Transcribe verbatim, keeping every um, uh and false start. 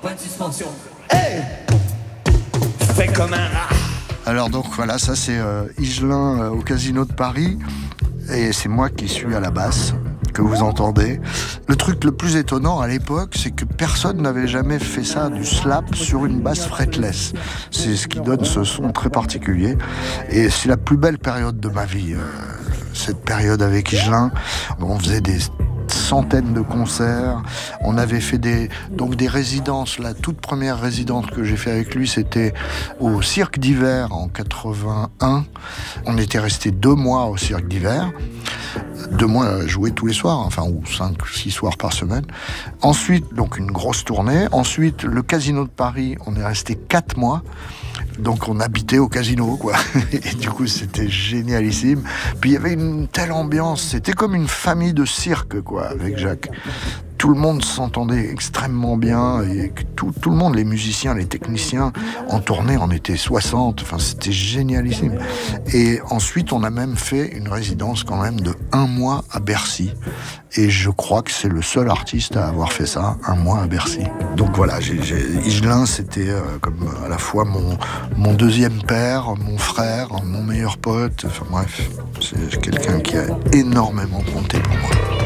point de suspension. Hey, Fais comme un rat. alors donc voilà, ça c'est euh, Higelin euh, au Casino de Paris. Et c'est moi qui suis à la basse, que vous entendez. Le truc le plus étonnant à l'époque, c'est que personne n'avait jamais fait ça, du slap sur une basse fretless. C'est ce qui donne ce son très particulier. Et c'est la plus belle période de ma vie, euh, cette période avec Higelin. On faisait des centaines de concerts. On avait fait des, donc des résidences. La toute première résidence que j'ai fait avec lui, c'était au Cirque d'Hiver en quatre-vingt-un. On était resté deux mois au Cirque d'Hiver. Deux mois à jouer tous les soirs, enfin, ou cinq, six soirs par semaine. Ensuite, donc une grosse tournée. Ensuite, le Casino de Paris, on est resté quatre mois. Donc on habitait au casino, quoi. Et du coup, c'était génialissime. Puis il y avait une telle ambiance. C'était comme une famille de cirque, quoi, avec Jacques. Tout le monde s'entendait extrêmement bien. Et tout, tout le monde, les musiciens, les techniciens, en tournée, on était soixante. Enfin, c'était génialissime. Et ensuite, on a même fait une résidence quand même de un mois à Bercy. Et je crois que c'est le seul artiste à avoir fait ça, un mois à Bercy. Donc voilà, j'ai, j'ai, Higelin, c'était euh, comme à la fois mon, mon deuxième père, mon frère, mon meilleur pote. Enfin bref, c'est quelqu'un qui a énormément compté pour moi.